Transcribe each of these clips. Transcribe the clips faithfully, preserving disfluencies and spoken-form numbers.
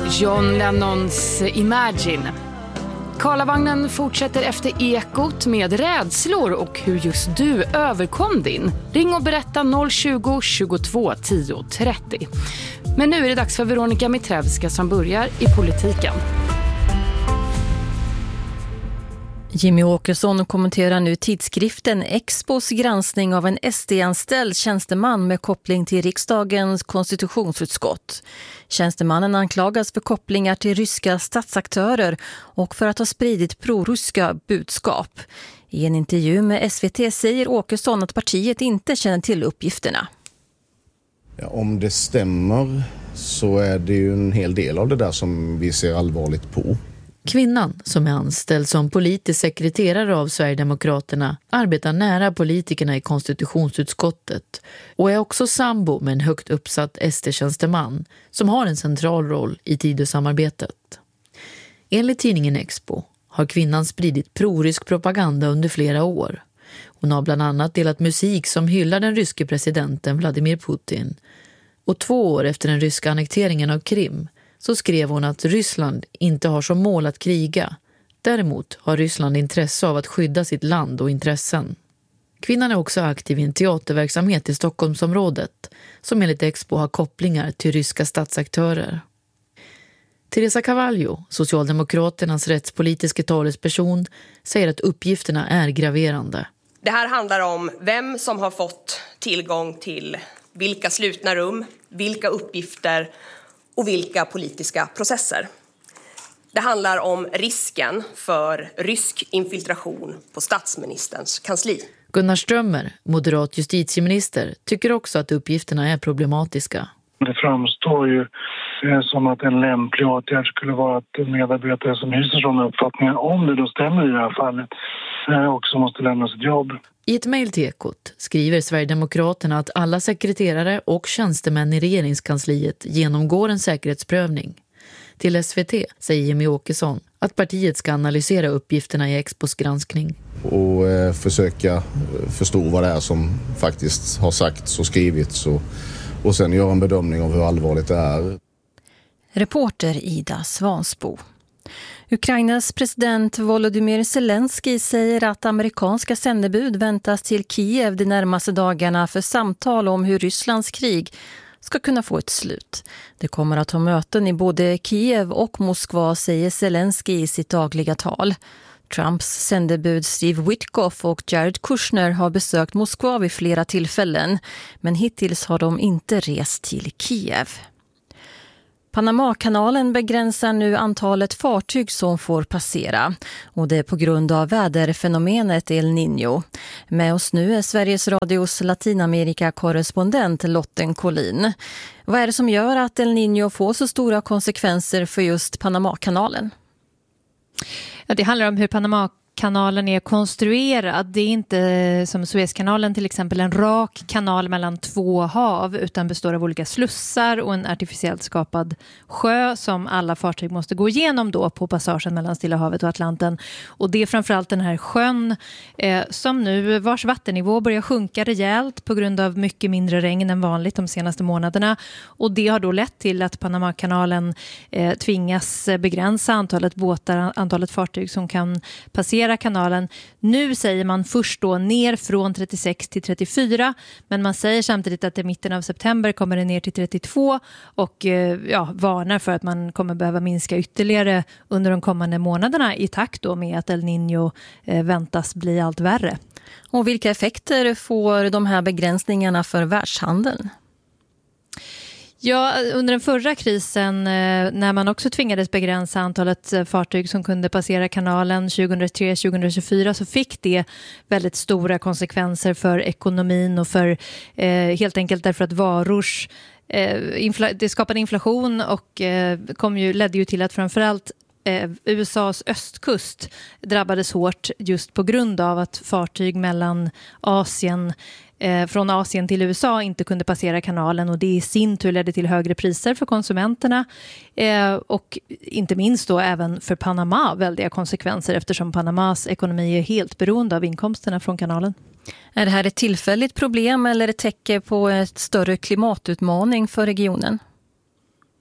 John Lennons Imagine. Karlavagnen fortsätter efter Ekot med rädslor och hur just du överkom din. Ring och berätta noll tjugo, tjugotvå, tio, trettio. Men nu är det dags för Veronica Mitrevska som börjar i politiken. Jimmy Åkesson kommenterar nu tidskriften Expos granskning av en S D-anställd tjänsteman med koppling till riksdagens konstitutionsutskott. Tjänstemannen anklagas för kopplingar till ryska statsaktörer och för att ha spridit proryska budskap. I en intervju med S V T säger Åkesson att partiet inte känner till uppgifterna. Ja, om det stämmer så är det ju en hel del av det där som vi ser allvarligt på. Kvinnan, som är anställd som politisk sekreterare av Sverigedemokraterna, arbetar nära politikerna i konstitutionsutskottet och är också sambo med en högt uppsatt S D-tjänsteman som har en central roll i Tidösamarbetet. Enligt tidningen Expo har kvinnan spridit prorysk propaganda under flera år. Hon har bland annat delat musik som hyllar den ryske presidenten Vladimir Putin. Och två år efter den ryska annekteringen av Krim så skrev hon att Ryssland inte har som mål att kriga. Däremot har Ryssland intresse av att skydda sitt land och intressen. Kvinnan är också aktiv i en teaterverksamhet i Stockholmsområdet som enligt Expo har kopplingar till ryska statsaktörer. Teresa Cavallo, Socialdemokraternas rättspolitiska talesperson, säger att uppgifterna är graverande. Det här handlar om vem som har fått tillgång till vilka slutna rum, vilka uppgifter och vilka politiska processer. Det handlar om risken för rysk infiltration på statsministerns kansli. Gunnar Strömmer, moderat justitieminister, tycker också att uppgifterna är problematiska. Det framstår ju som att en lämplig åtgärd skulle vara att medarbetare som hyser sådana uppfattningar, om det då stämmer i det här fallet, också måste lämna sitt jobb. I ett mejl till Ekot skriver Sverigedemokraterna att alla sekreterare och tjänstemän i regeringskansliet genomgår en säkerhetsprövning. Till S V T säger Jimmy Åkesson att partiet ska analysera uppgifterna i Expos granskning. Och eh, försöka förstå vad det är som faktiskt har sagts och skrivits och, och sen göra en bedömning av hur allvarligt det är. Reporter Ida Svansbo. Ukrainas president Volodymyr Zelensky säger att amerikanska sändebud väntas till Kiev de närmaste dagarna för samtal om hur Rysslands krig ska kunna få ett slut. Det kommer att ha möten i både Kiev och Moskva, säger Zelensky i sitt dagliga tal. Trumps sändebud Steve Witkoff och Jared Kushner har besökt Moskva vid flera tillfällen, men hittills har de inte rest till Kiev. Panamakanalen begränsar nu antalet fartyg som får passera, och det är på grund av väderfenomenet El Niño. Med oss nu är Sveriges Radios Latinamerika-korrespondent Lotten Collin. Vad är det som gör att El Niño får så stora konsekvenser för just Panamakanalen? Ja, det handlar om hur Panama kanalen är konstruerad. Det är inte som Suezkanalen till exempel en rak kanal mellan två hav, utan består av olika slussar och en artificiellt skapad sjö som alla fartyg måste gå igenom då på passagen mellan Stilla havet och Atlanten. Och det är framförallt den här sjön eh, som nu, vars vattennivå börjar sjunka rejält på grund av mycket mindre regn än vanligt de senaste månaderna. Och det har då lett till att Panamakanalen eh, tvingas begränsa antalet båtar, antalet fartyg som kan passera kanalen. Nu säger man först då ner från trettiosex till trettiofyra, men man säger samtidigt att i mitten av september kommer det ner till trettiotvå och ja, varnar för att man kommer behöva minska ytterligare under de kommande månaderna i takt då med att El Niño eh, väntas bli allt värre. Och vilka effekter får de här begränsningarna för världshandeln? Ja, under den förra krisen när man också tvingades begränsa antalet fartyg som kunde passera kanalen tjugohundratre till tjugohundratjugofyra så fick det väldigt stora konsekvenser för ekonomin och för eh, helt enkelt därför att varors eh, infla- det skapade inflation och eh, kom ju, ledde ju till att framförallt Eh, U S A:s östkust drabbades hårt just på grund av att fartyg mellan Asien eh, från Asien till U S A inte kunde passera kanalen, och det i sin tur ledde till högre priser för konsumenterna eh, och inte minst då även för Panama väldiga konsekvenser, eftersom Panamas ekonomi är helt beroende av inkomsterna från kanalen. Är det här ett tillfälligt problem eller ett tecken på ett större klimatutmaning för regionen?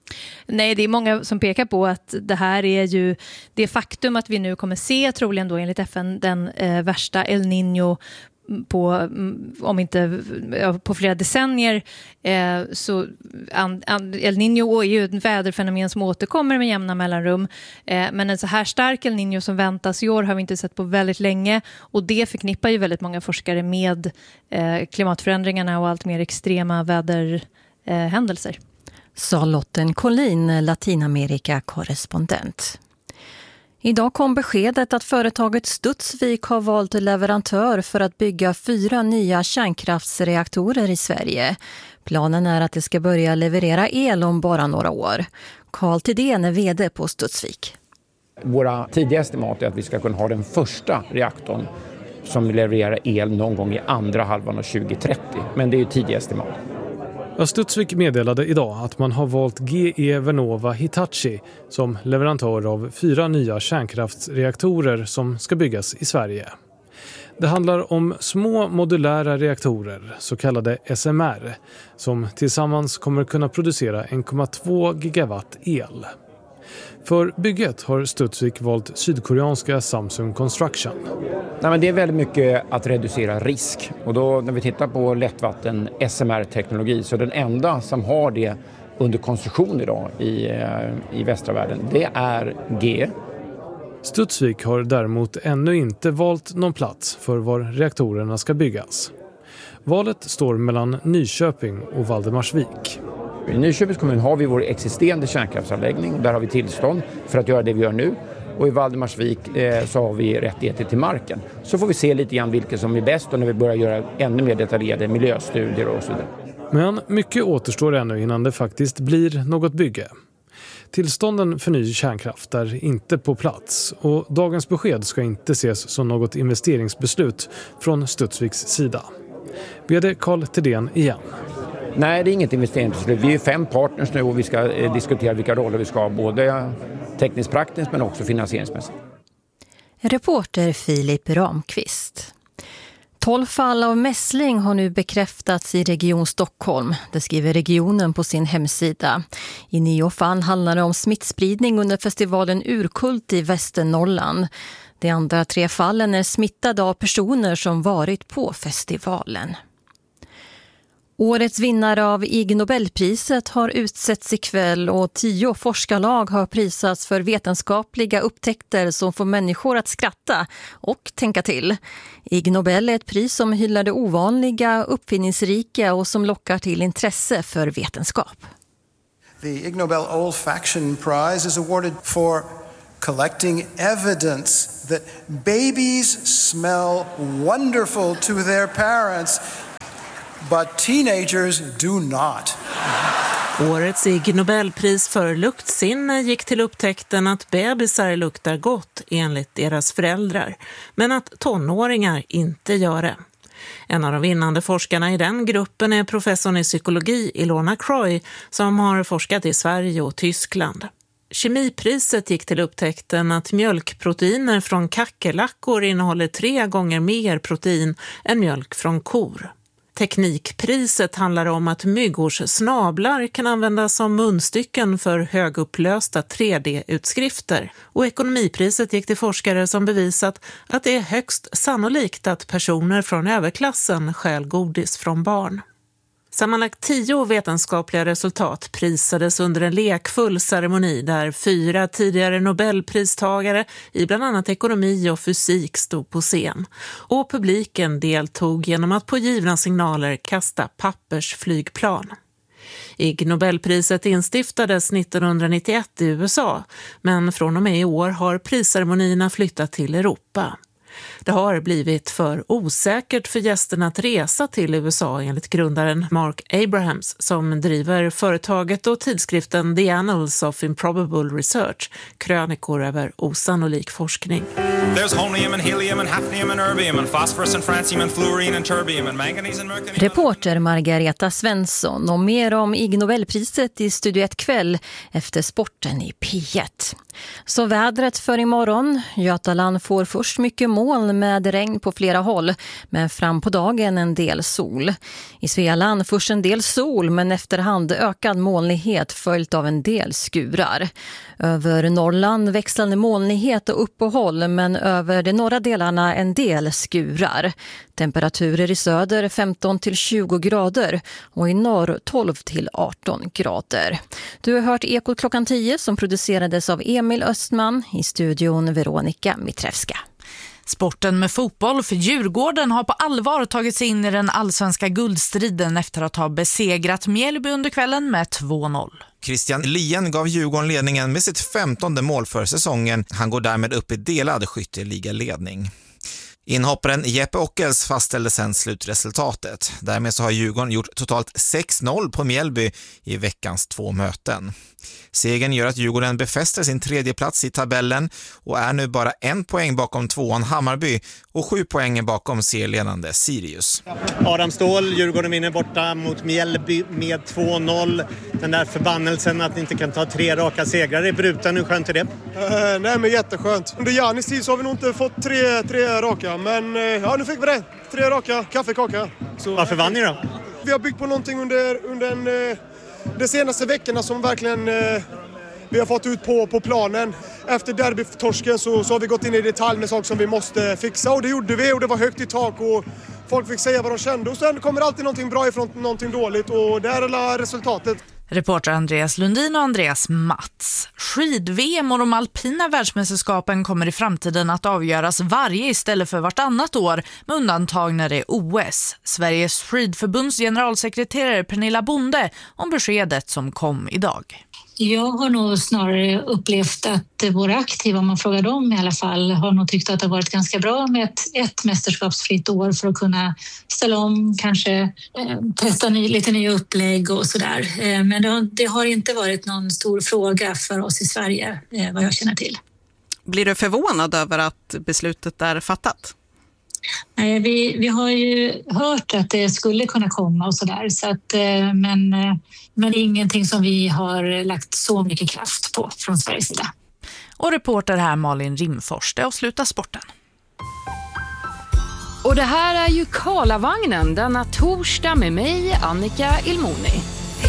Nej, det är många som pekar på att det här är ju det faktum att vi nu kommer se, troligen då enligt F N, den eh, värsta El Niño på, om inte ja, på flera decennier. Eh, så an, an, El Niño är ju ett väderfenomen som återkommer med jämna mellanrum. Eh, men en så här stark El Niño som väntas i år har vi inte sett på väldigt länge. Och det förknippar ju väldigt många forskare med eh, klimatförändringarna och allt mer extrema väderhändelser. Eh, Sa Lotten Collin, Latinamerika-korrespondent. Idag kom beskedet att företaget Studsvik har valt leverantör för att bygga fyra nya kärnkraftsreaktorer i Sverige. Planen är att det ska börja leverera el om bara några år. Carl Thedéen är vd på Studsvik. Våra tidiga estimat är att vi ska kunna ha den första reaktorn som levererar el någon gång i andra halvan av tjugo trettio. Men det är ju tidiga estimat. Studsvik meddelade idag att man har valt G E Vernova Hitachi som leverantör av fyra nya kärnkraftsreaktorer som ska byggas i Sverige. Det handlar om små modulära reaktorer, så kallade S M R, som tillsammans kommer kunna producera en komma två gigawatt el. För bygget har Studsvik valt sydkoreanska Samsung Construction. Nej, men det är väldigt mycket att reducera risk. Och då när vi tittar på lättvatten S M R-teknologi så den enda som har det under konstruktion idag i, i västra världen, det är G. Studsvik har däremot ännu inte valt någon plats för var reaktorerna ska byggas. Valet står mellan Nyköping och Valdemarsvik. I Nyköpings kommun har vi vår existerande kärnkraftsanläggning. Där har vi tillstånd för att göra det vi gör nu. Och i Valdemarsvik eh, så har vi rättigheter till marken. Så får vi se lite grann vilket som är bäst och när vi börjar göra ännu mer detaljerade miljöstudier och så vidare. Men mycket återstår ännu innan det faktiskt blir något bygge. Tillstånden för ny kärnkraft är inte på plats och dagens besked ska inte ses som något investeringsbeslut från Studsviks sida. Vd Carl Thedéen igen. Nej, det är inget investeringsbeslut. Vi är fem partners nu och vi ska eh, diskutera vilka roller vi ska ha, både tekniskt praktiskt men också finansieringsmässigt. Reporter Filip Ramqvist. Tolv fall av mässling har nu bekräftats i Region Stockholm. Det skriver regionen på sin hemsida. I nio fall handlar det om smittspridning under festivalen Urkult i Västernorrland. De andra tre fallen är smittade av personer som varit på festivalen. Årets vinnare av Ig Nobelpriset har utsetts ikväll och tio forskarlag har prisats för vetenskapliga upptäckter som får människor att skratta och tänka till. Ig Nobel är ett pris som hyllar det ovanliga, uppfinningsrika och som lockar till intresse för vetenskap. The Ig Nobel Olfaction Prize is awarded for collecting evidence that babies smell wonderful to their parents. But teenagers do not. Årets Ig Nobelpris för luktsinne gick till upptäckten att bebisar luktar gott enligt deras föräldrar, men att tonåringar inte gör det. En av de vinnande forskarna i den gruppen är professorn i psykologi Ilona Croy som har forskat i Sverige och Tyskland. Kemipriset gick till upptäckten att mjölkproteiner från kackerlackor innehåller tre gånger mer protein än mjölk från kor. Teknikpriset handlar om att myggors snablar kan användas som munstycken för högupplösta tre D-utskrifter. Och ekonomipriset gick till forskare som bevisat att det är högst sannolikt att personer från överklassen stjäl godis från barn. Sammanlagt tio vetenskapliga resultat prisades under en lekfull ceremoni där fyra tidigare Nobelpristagare i bland annat ekonomi och fysik stod på scen. Och publiken deltog genom att på givna signaler kasta pappersflygplan. Ig Nobelpriset instiftades nittonhundranittioett i U S A, men från och med i år har prisceremonierna flyttat till Europa. Det har blivit för osäkert för gästerna att resa till U S A enligt grundaren Mark Abrahams som driver företaget och tidskriften The Annals of Improbable Research, krönikor över osannolik forskning. Reporter Margareta Svensson och mer om Ig Nobelpriset i Studio ett kväll efter sporten i P ett. Så vädret för imorgon. Götaland får först mycket mål moln med regn på flera håll, men fram på dagen en del sol. I Svealand först en del sol, men efterhand ökad molnighet följt av en del skurar. Över Norrland växlande molnighet och uppehåll, men över de norra delarna en del skurar. Temperaturer i söder femton till tjugo grader och i norr tolv till arton grader. Du har hört Ekot klockan tio som producerades av Emil Östman, i studion Veronica Mitrevska. Sporten med fotboll för Djurgården har på allvar tagit sig in i den allsvenska guldstriden efter att ha besegrat Mjällby under kvällen med två noll. Christian Lien gav Djurgården ledningen med sitt femtonde mål för säsongen. Han går därmed upp i delad skytteligaledning. Inhopparen Jeppe Ockels fastställde sen slutresultatet. Därmed så har Djurgården gjort totalt sex noll på Mjällby i veckans två möten. Segern gör att Djurgården befäster sin tredje plats i tabellen och är nu bara en poäng bakom tvåan Hammarby och sju poäng bakom serieledande Sirius. Adam Ståhl, Djurgården vinner borta mot Mjällby med två noll. Den där förbannelsen att inte kan ta tre raka segrar i bruten, hur skönt är det? Uh, nej men jätteskönt. Under Janis tid så har vi nog inte fått tre, tre raka, men uh, ja, nu fick vi det. Tre raka, kaffekaka. Så, varför vann ni då? Vi har byggt på någonting under, under en... Uh, de senaste veckorna som verkligen eh, vi har fått ut på, på planen. Efter derbytorsken så, så har vi gått in i detalj med saker som vi måste fixa, och det gjorde vi, och det var högt i tak och folk fick säga vad de kände, och sen kommer alltid någonting bra ifrån någonting dåligt, och där är resultatet. Reporter Andreas Lundin och Andreas Mats. Skid-V M och de alpina världsmästerskapen kommer i framtiden att avgöras varje istället för vartannat år, med undantag när det är O S. Sveriges skidförbunds generalsekreterare Pernilla Bonde om beskedet som kom idag. Jag har nog snarare upplevt att våra aktiva, om man frågar dem i alla fall, har nog tyckt att det har varit ganska bra med ett, ett mästerskapsfritt år för att kunna ställa om, kanske eh, testa ny, lite nya upplägg och sådär. Eh, men det, det har inte varit någon stor fråga för oss i Sverige, eh, vad jag känner till. Blir du förvånad över att beslutet är fattat? Nej, vi, vi har ju hört att det skulle kunna komma och sådär, så att, men, men ingenting som vi har lagt så mycket kraft på från Sveriges sida. Och reporter här Malin Rimfors, det avslutar sporten. Och det här är ju Karlavagnen denna torsdag med mig, Annika Ilmoni.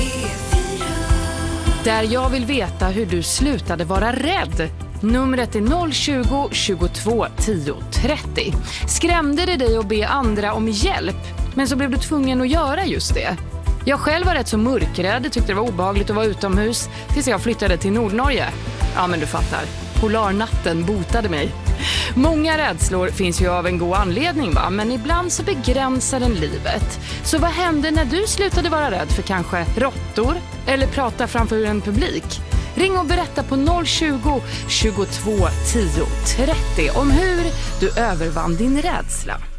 Där jag vill veta hur du slutade vara rädd. Numret är noll tjugo, tjugotvå, tio, trettio. Skrämde det dig att be andra om hjälp, men så blev du tvungen att göra just det? Jag själv var rätt så mörkrädd, tyckte det var obehagligt att vara utomhus tills jag flyttade till Nordnorge. Ja, men du fattar. Polarnatten botade mig. Många rädslor finns ju av en god anledning, va? Men ibland så begränsar den livet. Så vad hände när du slutade vara rädd för kanske råttor eller prata framför en publik? Ring och berätta på noll tjugo, tjugotvå, tio, trettio om hur du övervann din rädsla.